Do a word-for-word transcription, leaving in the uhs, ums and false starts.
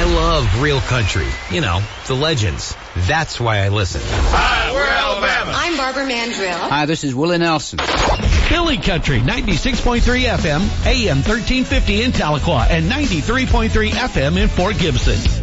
love real country. You know, the legends. That's why I listen. Hi, we're Alabama. I'm Barbara Mandrill. Hi, this is Willie Nelson. Billy Country, ninety-six point three F M, A M thirteen fifty in Tahlequah, and ninety-three point three F M in Fort Gibson.